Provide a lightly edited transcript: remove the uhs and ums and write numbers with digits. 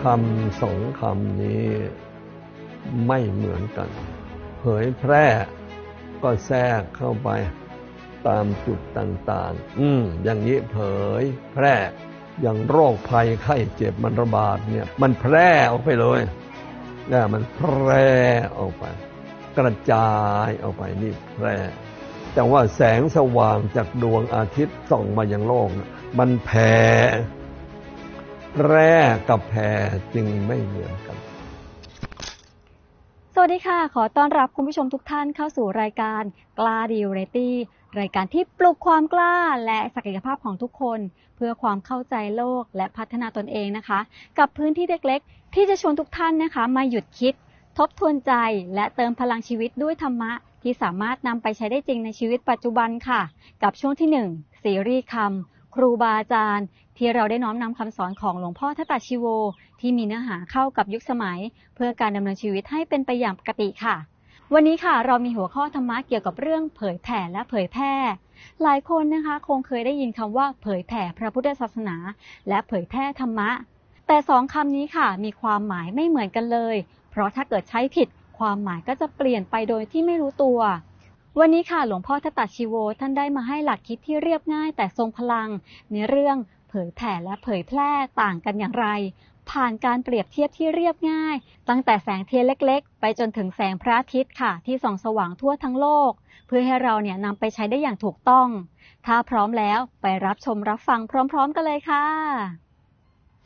สองคำนี้ไม่เหมือนกันเผยแพร่ก็แทรกเข้าไปตามจุดต่างๆอย่างนี้เผยแพร่อย่างโรคภัยไข้เจ็บมันระบาดเนี่ยมันแพร่ออกไปเลยมันแพร่ออกไปกระจายออกไปนี่แพร่แต่ว่าแสงสว่างจากดวงอาทิตย์ส่องมายังโลกมันแผ่แร่กับแผ่จึงไม่เหมือนกันสวัสดีค่ะขอต้อนรับคุณผู้ชมทุกท่านเข้าสู่รายการกล้าดีเรตี้รายการที่ปลุกความกล้าและศักยภาพของทุกคนเพื่อความเข้าใจโลกและพัฒนาตนเองนะคะกับพื้นที่เล็กๆที่จะชวนทุกท่านนะคะมาหยุดคิดทบทวนใจและเติมพลังชีวิตด้วยธรรมะที่สามารถนำไปใช้ได้จริงในชีวิตปัจจุบันค่ะกับช่วงที่1ซีรีส์คำครูบาอาจารย์ที่เราได้น้อมนำคำสอนของหลวงพ่อทัตตชีโวที่มีเนื้อหาเข้ากับยุคสมัยเพื่อการดำเนินชีวิตให้เป็นไปอย่างปกติค่ะวันนี้ค่ะเรามีหัวข้อธรรมะเกี่ยวกับเรื่องเผยแผ่และเผยแพร่หลายคนนะคะคงเคยได้ยินคำว่าเผยแผ่พระพุทธศาสนาและเผยแพร่ธรรมะแต่สองคำนี้ค่ะมีความหมายไม่เหมือนกันเลยเพราะถ้าเกิดใช้ผิดความหมายก็จะเปลี่ยนไปโดยที่ไม่รู้ตัววันนี้ค่ะหลวงพ่อทัตตชีโวท่านได้มาให้หลักคิดที่เรียบง่ายแต่ทรงพลังในเรื่องเผยแผ่และเผยแพร่ต่างกันอย่างไรผ่านการเปรียบเทียบที่เรียบง่ายตั้งแต่แสงเทียนเล็กๆไปจนถึงแสงพระอาทิตย์ค่ะที่ส่องสว่างทั่วทั้งโลกเพื่อให้เราเนี่ยนำไปใช้ได้อย่างถูกต้องถ้าพร้อมแล้วไปรับชมรับฟังพร้อมๆกันเลยค่ะ